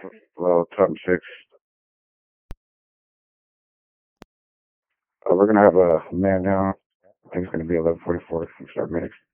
Well, top six. We're gonna have a man down. I think it's gonna be 11:44. We start minutes.